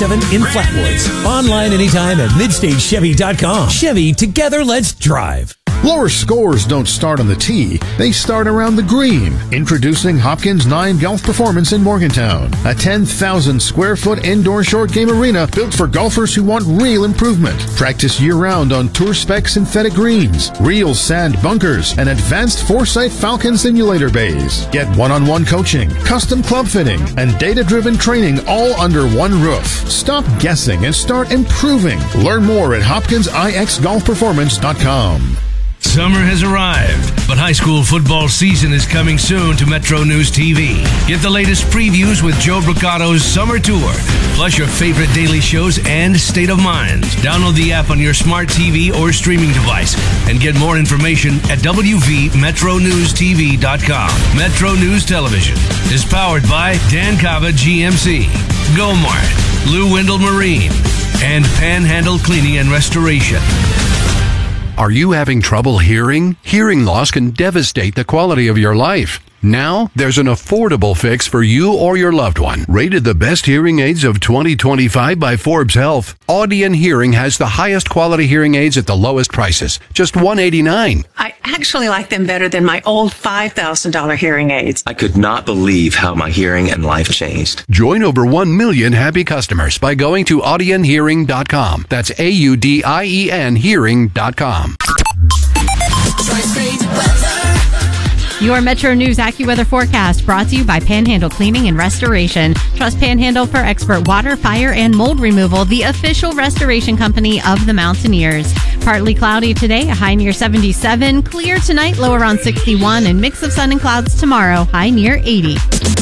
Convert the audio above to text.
137 in Flatwoods. Online anytime at MidstageChevy.com. Chevy, together let's drive. Lower scores don't start on the tee, they start around the green. Introducing Hopkins 9 Golf Performance in Morgantown, a 10,000 square foot indoor short game arena built for golfers who want real improvement. Practice year-round on tour spec synthetic greens, real sand bunkers, and advanced Foresight Falcon simulator bays. Get one-on-one coaching, custom club fitting, and data-driven training all under one roof. Stop guessing and start improving. Learn more at HopkinsIXGolfPerformance.com. Summer has arrived, but high school football season is coming soon to Metro News TV. Get the latest previews with Joe Bricato's Summer Tour, plus your favorite daily shows and State of Mind. Download the app on your smart TV or streaming device and get more information at WVMetroNewsTV.com. Metro News Television is powered by Dan Cava GMC, Gomart, Lou Wendell Marine, and Panhandle Cleaning and Restoration. Are you having trouble hearing? Hearing loss can devastate the quality of your life. Now, there's an affordable fix for you or your loved one. Rated the best hearing aids of 2025 by Forbes Health, Audion Hearing has the highest quality hearing aids at the lowest prices, just $189. I actually like them better than my old $5,000 hearing aids. I could not believe how my hearing and life changed. Join over 1 million happy customers by going to audionhearing.com. That's AUDIEN hearing.com. Your Metro News AccuWeather forecast brought to you by Panhandle Cleaning and Restoration. Trust Panhandle for expert water, fire, and mold removal, the official restoration company of the Mountaineers. Partly cloudy today, a high near 77. Clear tonight, low around 61, and mix of sun and clouds tomorrow, high near 80.